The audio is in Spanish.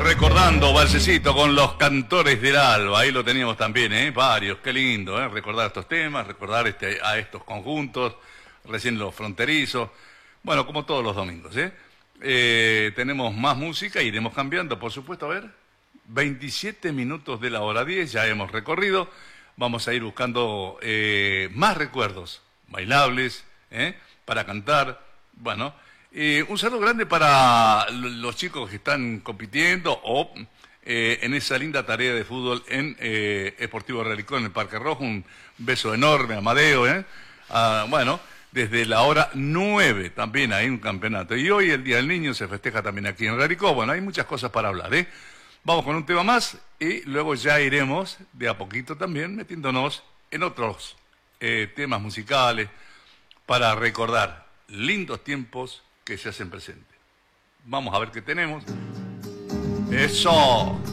Recordando Valsecito con los Cantores del Alba, ahí lo teníamos también, varios, qué lindo, recordar estos temas, recordar a estos conjuntos, recién los fronterizos, bueno, como todos los domingos, tenemos más música, iremos cambiando, por supuesto, a ver, 27 minutos de la hora 10, ya hemos recorrido, vamos a ir buscando más recuerdos bailables, para cantar, bueno. Un saludo grande para los chicos que están compitiendo o en esa linda tarea de fútbol en Esportivo Realicó, en el Parque Rojo. Un beso enorme a Amadeo. Bueno, desde la hora 9 también hay un campeonato. Y hoy, el Día del Niño, se festeja también aquí en Realicó. Bueno, hay muchas cosas para hablar. Vamos con un tema más y luego ya iremos de a poquito también metiéndonos en otros temas musicales para recordar lindos tiempos que se hacen presentes. Vamos a ver qué tenemos. ¡Eso!